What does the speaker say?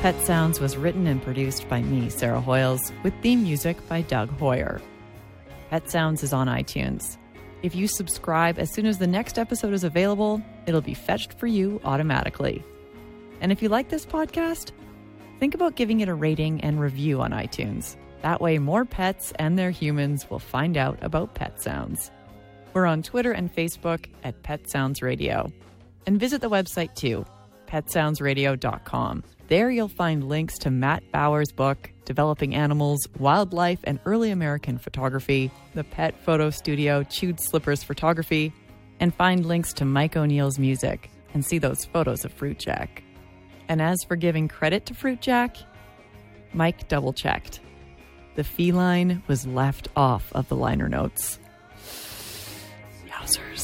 Pet Sounds was written and produced by me, Sarah Hoyles, with theme music by Doug Hoyer. Pet Sounds is on iTunes. If you subscribe as soon as the next episode is available, it'll be fetched for you automatically. And if you like this podcast, think about giving it a rating and review on iTunes. That way more pets and their humans will find out about Pet Sounds. We're on Twitter and Facebook at Pet Sounds Radio. And visit the website too, petsoundsradio.com. There you'll find links to Matt Bauer's book, Developing Animals, Wildlife, and Early American Photography, the pet photo studio Chewed Slippers Photography, and find links to Mike O'Neill's music and see those photos of Fruit Jack. And as for giving credit to Fruit Jack, Mike double-checked. The feline was left off of the liner notes. Yowzers.